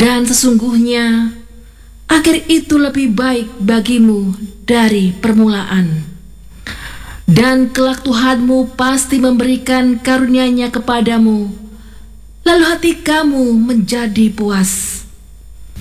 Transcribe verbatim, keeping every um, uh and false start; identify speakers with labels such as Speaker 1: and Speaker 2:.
Speaker 1: Dan sesungguhnya akhir itu lebih baik bagimu dari permulaan. Dan kelak Tuhanmu pasti memberikan karunia-Nya kepadamu, lalu hati kamu menjadi puas.